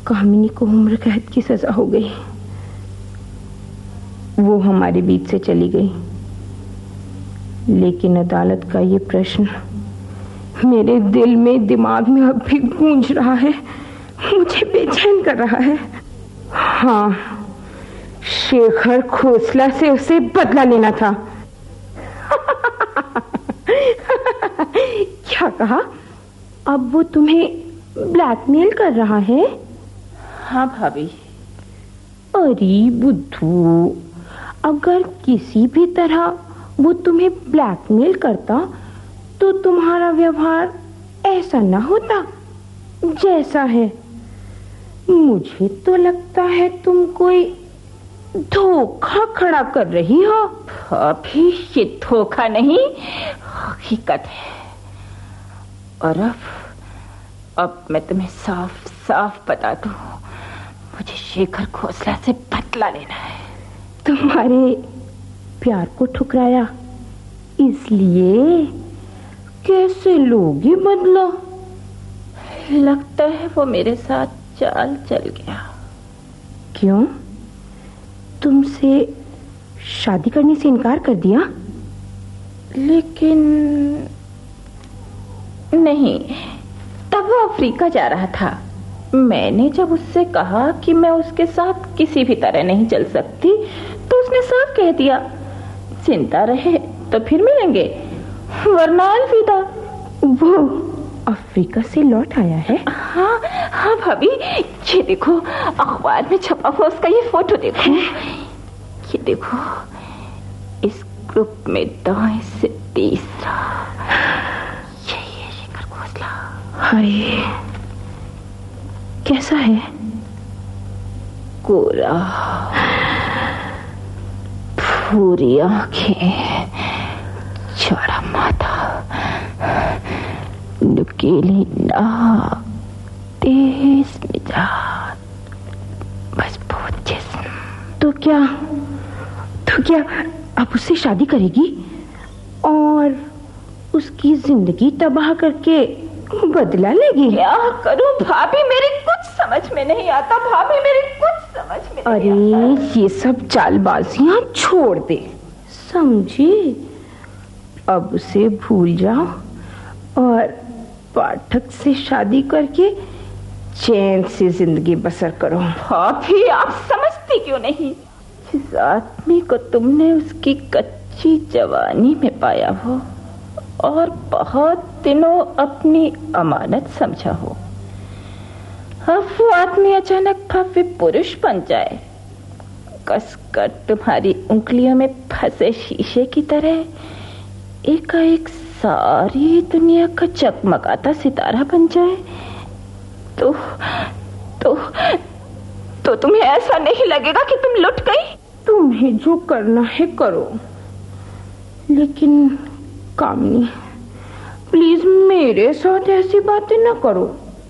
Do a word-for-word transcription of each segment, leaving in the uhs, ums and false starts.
कामिनी को उम्र कैद की सजा हो गई। वो हमारे बीच से चली गई, लेकिन अदालत का ये प्रश्न मेरे दिल में, दिमाग में अब भी गूंज रहा है, मुझे बेचैन कर रहा है। हाँ, शेखर खोसला से उसे बदला लेना था। क्या कहा? अब वो तुम्हें ब्लैकमेल कर रहा है? हाँ भाभी। अरे बुद्धू, अगर किसी भी तरह वो तुम्हें ब्लैकमेल करता तो तुम्हारा व्यवहार ऐसा ना होता जैसा है। मुझे तो लगता है तुम कोई धोखा खड़ा कर रही हो। भाभी, ये धोखा नहीं, हकीकत है। और अब अब मैं तुम्हें साफ साफ बता दूं, मुझे शेखर खोसला से बदला लेना है। तुम्हारे प्यार को ठुकराया इसलिए? कैसे लोगी बदला? लगता है वो मेरे साथ चाल चल गया। क्यों? तुमसे शादी करने से इनकार कर दिया? लेकिन नहीं, तब वो अफ्रीका जा रहा था। मैंने जब उससे कहा कि मैं उसके साथ किसी भी तरह नहीं चल सकती, तो उसने साफ कह दिया, चिंता रहे तो फिर मिलेंगे, वरना अलविदा। वो अफ्रीका से लौट आया है? हाँ हाँ भाभी, ये देखो अखबार में छपा हुआ उसका ये फोटो देखो। ये देखो, इस ग्रुप में दाएं से तीसरा, यही है शेखर खोसला। हाय, कैसा है? गोरा, भूरी आंखें, चौड़ा माथा, नुकीली नाक, तेज मिजाज, मजबूत जिस्म। तो क्या तो क्या अब उससे शादी करेगी और उसकी जिंदगी तबाह करके बदला लेगी? क्या करूं भाभी, मेरी कुछ समझ में नहीं आता। भाभी, मेरी कुछ समझ में नहीं अरे आता। ये सब चालबाजियां छोड़ दे, समझी? अब उसे भूल जाओ और पाठक से शादी करके चैन से जिंदगी बसर करो। भाभी, आप समझती क्यों नहीं? जिस आदमी को तुमने उसकी कच्ची जवानी में पाया हो और बहुत दिनों अपनी अमानत समझा हो, अब वो आदमी अचानक भव्य पुरुष बन जाए, कसकर तुम्हारी उंगलियों में फंसे शीशे की तरह एकाएक सारी दुनिया का चकमकाता सितारा बन जाए, तो तो तो तुम्हें ऐसा नहीं लगेगा कि तुम लुट गई? तुम्हें जो करना है करो, लेकिन कामिनी, प्लीज मेरे साथ ऐसी बातें ना करो,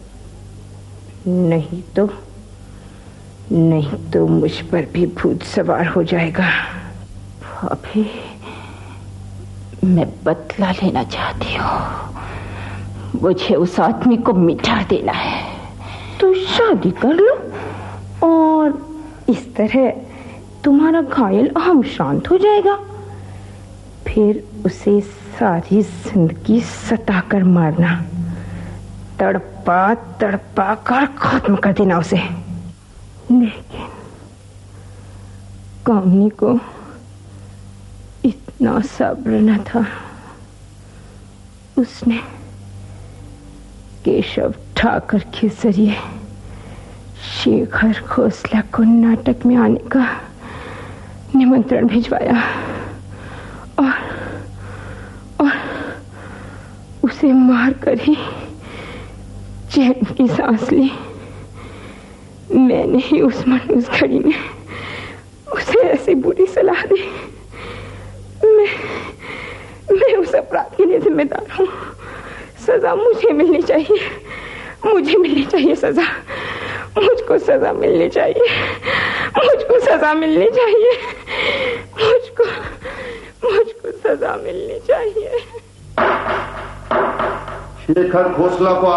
नहीं तो नहीं तो मुझ पर भी भूत सवार हो जाएगा। भाभी, मैं बदला लेना चाहती हूँ। मुझे उस आदमी को मिटा देना है। तो शादी कर लो और इस तरह तुम्हारा घायल अहम शांत हो जाएगा। फिर उसे सारी जिंदगी सताकर मारना, तड़पा तड़पा कर खत्म कर देना उसे। लेकिन कामिनी को इतना सब्र न था। उसने केशव ठाकर के जरिए शेखर खोसला को नाटक में आने का निमंत्रण भिजवाया और और उसे मार कर ही चैन की सांस ली। मैंने ही उस मनहूस घड़ी में उसे ऐसी बुरी सलाह दी। मैं मैं उस अपराध के लिए जिम्मेदार हूँ। सजा मुझे मिलनी चाहिए, मुझे मिलनी चाहिए सजा, मुझको सजा मिलनी चाहिए, मुझको सजा मिलनी चाहिए, मुझको मुझको सजा मिलनी चाहिए। शेखर खोसला को